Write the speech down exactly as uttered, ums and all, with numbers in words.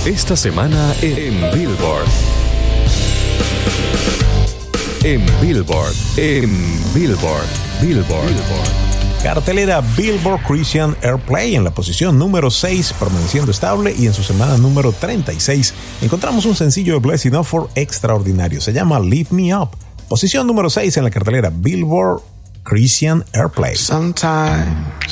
Esta semana en Billboard. En Billboard. En Billboard. Billboard. Billboard. Cartelera Billboard Christian Airplay en la posición número seis, permaneciendo estable, y en su semana número treinta y seis encontramos un sencillo de Blessing Offor extraordinario. Se llama Lift Me Up. Posición número seis en la cartelera Billboard Christian Airplay. Sometimes